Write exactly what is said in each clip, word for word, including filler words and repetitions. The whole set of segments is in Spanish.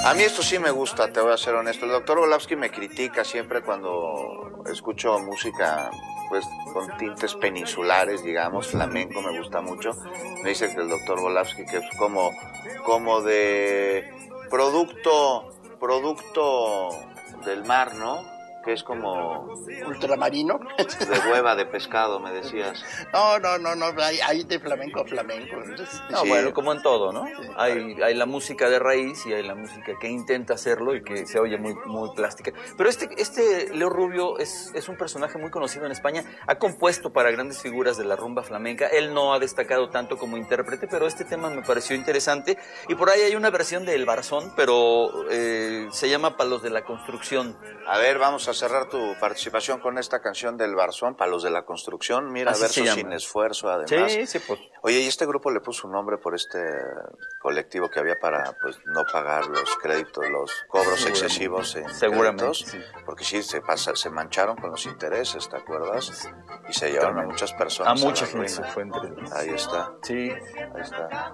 A mí esto sí me gusta, te voy a ser honesto. El doctor Volavsky me critica siempre cuando escucho música pues con tintes peninsulares, digamos, flamenco me gusta mucho. Me dice que el doctor Volavsky que es como, como de producto, producto del mar, ¿no? Que es como... ultramarino. De hueva de pescado, me decías. No, no, no, no, hay, hay de flamenco a flamenco. No, Sí. bueno, como en todo, ¿no? Sí. Hay, hay la música de raíz y hay la música que intenta hacerlo y que se oye muy, muy plástica. Pero este, este Leo Rubio es, es un personaje muy conocido en España. Ha compuesto para grandes figuras de la rumba flamenca. Él no ha destacado tanto como intérprete, pero este tema me pareció interesante. Y por ahí hay una versión de El Barzón, pero eh, se llama Palos de la Construcción. A ver, vamos a cerrar tu participación con esta canción del Barzón, para los de la construcción. Mira, Así verso se llama. sin esfuerzo, además. Sí, sí, pues. Oye, ¿y este grupo le puso un nombre por este colectivo que había para pues no pagar los créditos, los cobros Seguramente. excesivos en Seguramente, créditos? sí. Porque sí, se, pasa, se mancharon con los intereses, ¿te acuerdas? Y se llevaron a muchas personas A mucha la gente se ruina. fue entre... Ahí está, Sí. ahí está.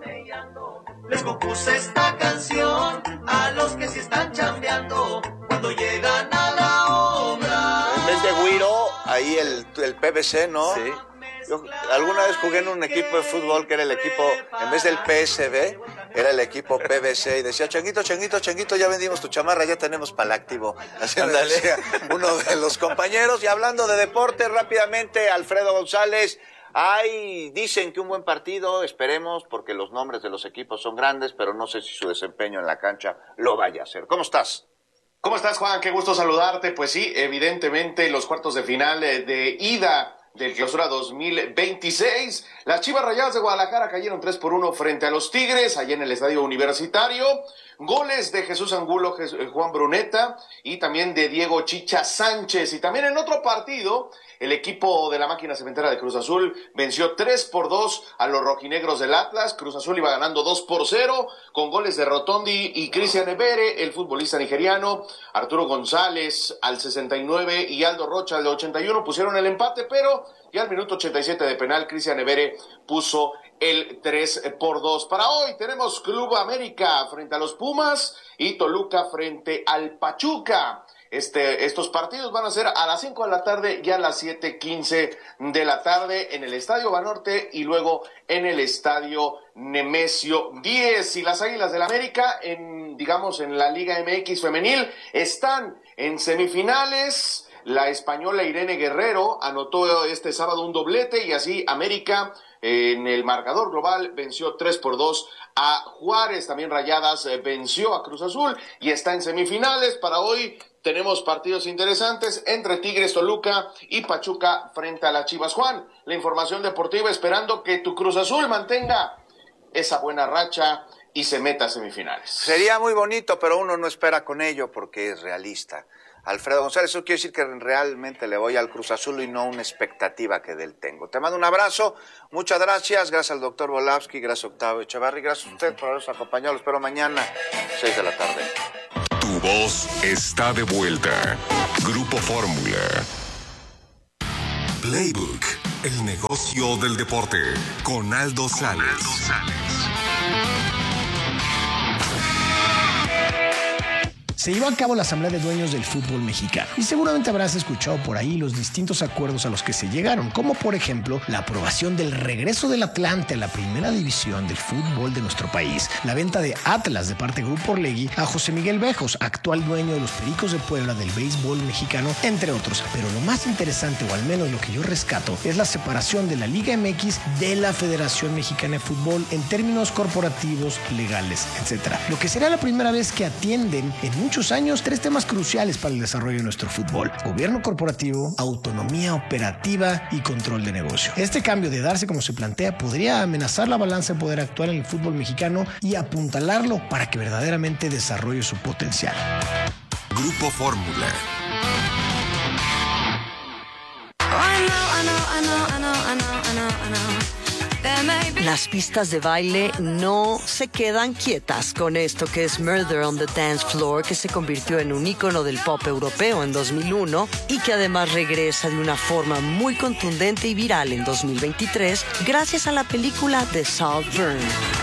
Les compuse esta canción a los que sí están chambeando cuando llegan a la obra. En vez de güiro, ahí el, el P V C, ¿no? Sí. Yo alguna vez jugué en un equipo de fútbol que era el equipo, en vez del P S B, era el equipo P V C y decía, Changuito, Changuito, Changuito, ya vendimos tu chamarra, ya tenemos para el activo. Así me Ándale. decía uno de los compañeros. Y hablando de deporte, rápidamente, Alfredo González, hay, dicen que un buen partido, esperemos, porque los nombres de los equipos son grandes, pero no sé si su desempeño en la cancha lo vaya a hacer. ¿Cómo estás? ¿Cómo estás, Juan? Qué gusto saludarte. Pues sí, evidentemente los cuartos de final eh, de ida del Clausura dos mil veintiséis. Las Chivas Rayadas de Guadalajara cayeron tres por uno frente a los Tigres, allá en el Estadio Universitario. Goles de Jesús Angulo, Jes- Juan Bruneta y también de Diego Chicha Sánchez. Y también en otro partido, el equipo de la máquina cementera de Cruz Azul venció tres por dos a los rojinegros del Atlas. Cruz Azul iba ganando dos por cero con goles de Rotondi y Cristian Ebere, el futbolista nigeriano. Arturo González al sesenta y nueve y Aldo Rocha al ochenta y uno pusieron el empate, pero ya al minuto ochenta y siete de penal, Cristian Ebere puso el tres por dos. Para hoy tenemos Club América frente a los Pumas y Toluca frente al Pachuca. Este, estos partidos van a ser a las cinco de la tarde y a las siete quince de la tarde en el Estadio Banorte y luego en el Estadio Nemesio diez. Y las Águilas del América, en, digamos, en la Liga M X femenil, están en semifinales. La española Irene Guerrero anotó este sábado un doblete y así América en el marcador global venció tres por dos a Juárez. También Rayadas eh, venció a Cruz Azul y está en semifinales. Para hoy tenemos partidos interesantes entre Tigres, Toluca y Pachuca frente a las Chivas. Juan, la información deportiva esperando que tu Cruz Azul mantenga esa buena racha y se meta a semifinales. Sería muy bonito, pero uno no espera con ello porque es realista. Alfredo González, eso quiere decir que realmente le voy al Cruz Azul y no una expectativa que de él tengo. Te mando un abrazo, muchas gracias, gracias al doctor Volavsky, gracias a Octavio Echevarri, gracias a usted por habernos acompañado, lo espero mañana, seis de la tarde. Tu voz está de vuelta. Grupo Fórmula. Playbook, el negocio del deporte, con Aldo Sales. Se llevó a cabo la Asamblea de Dueños del Fútbol Mexicano y seguramente habrás escuchado por ahí los distintos acuerdos a los que se llegaron, como por ejemplo la aprobación del regreso del Atlante a la primera división del fútbol de nuestro país, la venta de Atlas de parte de Grupo Orlegui a José Miguel Bejos, actual dueño de los Pericos de Puebla del béisbol mexicano, entre otros. Pero lo más interesante, o al menos lo que yo rescato, es la separación de la Liga M X de la Federación Mexicana de Fútbol en términos corporativos, legales, etcétera. Lo que será la primera vez que atienden en muchos años tres temas cruciales para el desarrollo de nuestro fútbol: gobierno corporativo, autonomía operativa y control de negocio. Este cambio de darse como se plantea podría amenazar la balanza de poder actual en el fútbol mexicano y apuntalarlo para que verdaderamente desarrolle su potencial. Grupo Fórmula. Las pistas de baile no se quedan quietas con esto que es Murder on the Dance Floor, que se convirtió en un ícono del pop europeo en dos mil uno y que además regresa de una forma muy contundente y viral en dos mil veintitrés gracias a la película The Saltburn.